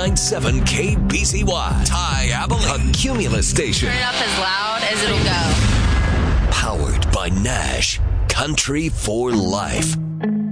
99.7 KBCY. Ty Abilene. A Cumulus station. Turn it up as loud as it'll go. Powered by Nash. Country for life.